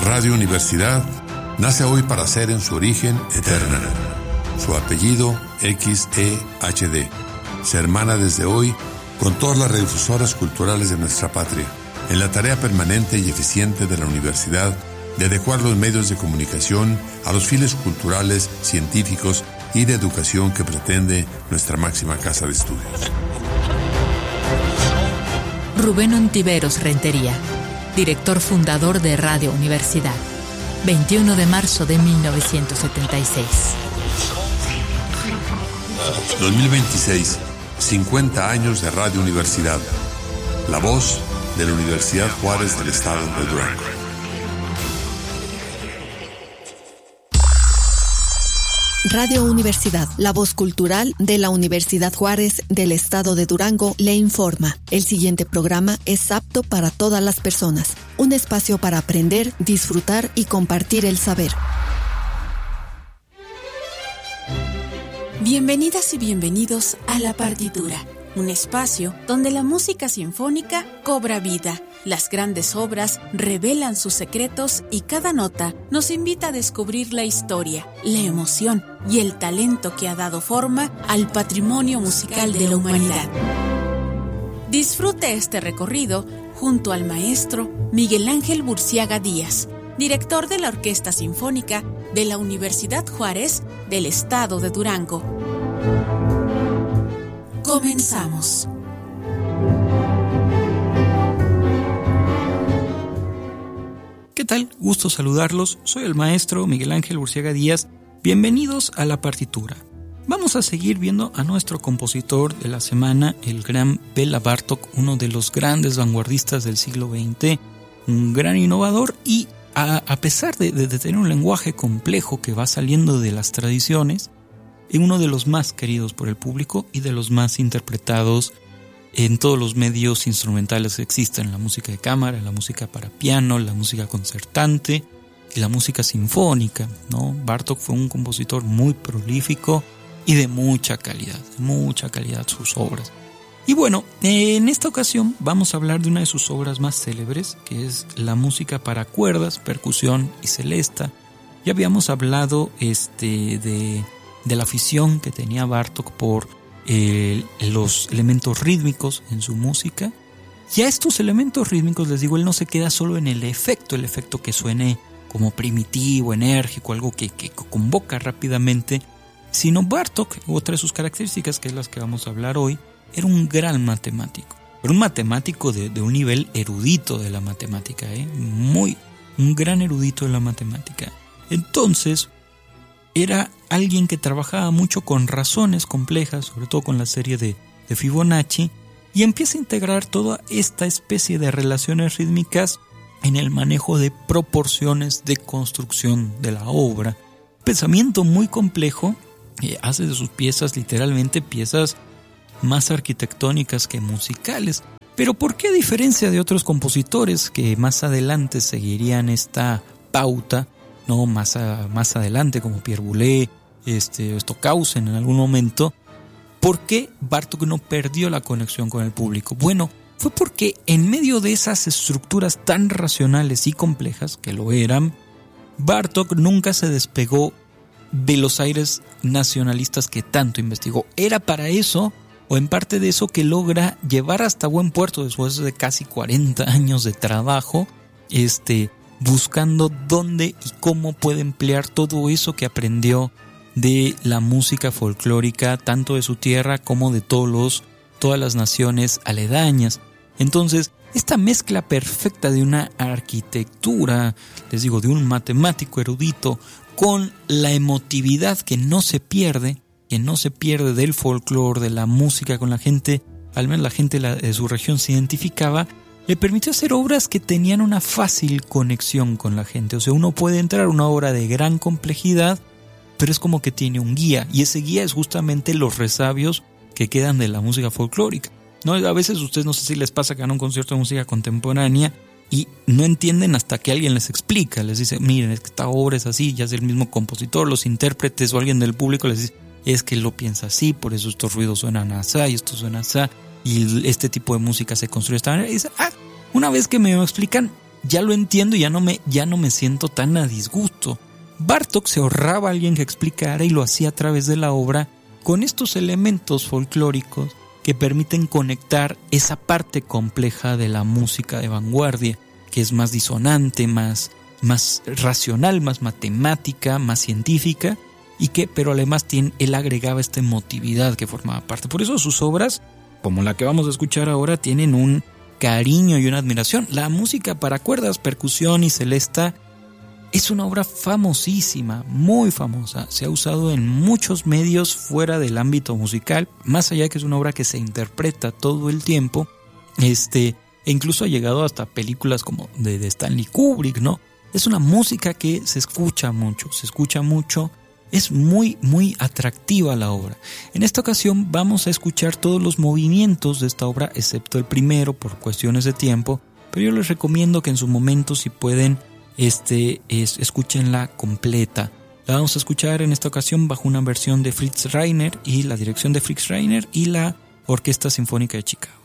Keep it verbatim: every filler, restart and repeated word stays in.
Radio Universidad nace hoy para ser en su origen eterna. Su apellido X E H D. Se hermana desde hoy con todas las radiodifusoras culturales de nuestra patria, en la tarea permanente y eficiente de la universidad de adecuar los medios de comunicación a los fines culturales, científicos y de educación que pretende nuestra máxima casa de estudios. Rubén Ontiveros Rentería, director fundador de Radio Universidad, veintiuno de marzo de mil novecientos setenta y seis. dos mil veintiséis, cincuenta años de Radio Universidad, la voz de la Universidad Juárez del Estado de Durango. Radio Universidad, la voz cultural de la Universidad Juárez del Estado de Durango, le informa. El siguiente programa es apto para todas las personas. Un espacio para aprender, disfrutar y compartir el saber. Bienvenidas y bienvenidos a La Partitura, un espacio donde la música sinfónica cobra vida. Las grandes obras revelan sus secretos y cada nota nos invita a descubrir la historia, la emoción y el talento que ha dado forma al patrimonio musical de la humanidad. Disfrute este recorrido junto al maestro Miguel Ángel Burciaga Díaz, director de la Orquesta Sinfónica de la Universidad Juárez del Estado de Durango. Comenzamos. ¿Qué tal? Gusto saludarlos. Soy el maestro Miguel Ángel Burciaga Díaz. Bienvenidos a La Partitura. Vamos a seguir viendo a nuestro compositor de la semana, el gran Béla Bartók, uno de los grandes vanguardistas del siglo veinte, un gran innovador y a, a pesar de, de, de tener un lenguaje complejo que va saliendo de las tradiciones, es uno de los más queridos por el público y de los más interpretados en todos los medios instrumentales que existen, la música de cámara, la música para piano, la música concertante y la música sinfónica, ¿no? Bartók fue un compositor muy prolífico y de mucha calidad, mucha calidad sus obras. Y bueno, en esta ocasión vamos a hablar de una de sus obras más célebres, que es la música para cuerdas, percusión y celesta. Ya habíamos hablado este, de, de la afición que tenía Bartók por Eh, los elementos rítmicos en su música. Y a estos elementos rítmicos, les digo, él no se queda solo en el efecto, el efecto que suene como primitivo, enérgico, algo que, que convoca rápidamente, sino Bartók, otra de sus características, que es las que vamos a hablar hoy, era un gran matemático, era un matemático de, de un nivel erudito de la matemática, ¿eh? muy, un gran erudito de la matemática. Entonces, era alguien que trabajaba mucho con razones complejas, sobre todo con la serie de, de Fibonacci, y empieza a integrar toda esta especie de relaciones rítmicas en el manejo de proporciones de construcción de la obra. Pensamiento muy complejo, eh, hace de sus piezas literalmente piezas más arquitectónicas que musicales. Pero ¿por qué, a diferencia de otros compositores que más adelante seguirían esta pauta, no más, a, más adelante como Pierre Boulez, este, Stockhausen en algún momento, ¿por qué Bartók no perdió la conexión con el público? Bueno, fue porque en medio de esas estructuras tan racionales y complejas, que lo eran, Bartók nunca se despegó de los aires nacionalistas que tanto investigó. Era para eso, o en parte de eso, que logra llevar hasta buen puerto, después de casi cuarenta años de trabajo, este... buscando dónde y cómo puede emplear todo eso que aprendió de la música folclórica, tanto de su tierra como de todos los, todas las naciones aledañas. Entonces, esta mezcla perfecta de una arquitectura, les digo, de un matemático erudito, con la emotividad que no se pierde, que no se pierde del folclore, de la música con la gente, al menos la gente de su región se identificaba, le permitió hacer obras que tenían una fácil conexión con la gente. O sea, uno puede entrar a una obra de gran complejidad, pero es como que tiene un guía, y ese guía es justamente los resabios que quedan de la música folclórica, ¿no? A veces ustedes, no sé si les pasa que van a un concierto de música contemporánea y no entienden hasta que alguien les explica, les dice, miren, es que esta obra es así, ya sea el mismo compositor, los intérpretes o alguien del público les dice, es que él lo piensa así, por eso estos ruidos suenan así y esto suena así, y este tipo de música se construye de esta manera. Y dice, ah, una vez que me lo explican, ya lo entiendo y ya no me, ya no me siento tan a disgusto. Bartók se ahorraba a alguien que explicara y lo hacía a través de la obra con estos elementos folclóricos que permiten conectar esa parte compleja de la música de vanguardia, que es más disonante, más, más racional, más matemática, más científica, y que, pero además tiene, él agregaba esta emotividad que formaba parte. Por eso sus obras, como la que vamos a escuchar ahora, tienen un cariño y una admiración. La música para cuerdas, percusión y celesta es una obra famosísima, muy famosa. Se ha usado en muchos medios fuera del ámbito musical, más allá de que es una obra que se interpreta todo el tiempo, este, e incluso ha llegado hasta películas como de, de Stanley Kubrick, ¿no? Es una música que se escucha mucho, se escucha mucho, es muy, muy atractiva la obra. En esta ocasión vamos a escuchar todos los movimientos de esta obra, excepto el primero por cuestiones de tiempo, pero yo les recomiendo que en su momento, si pueden, Este es, escúchenla completa. La vamos a escuchar en esta ocasión bajo una versión de Fritz Reiner y la dirección de Fritz Reiner y la Orquesta Sinfónica de Chicago.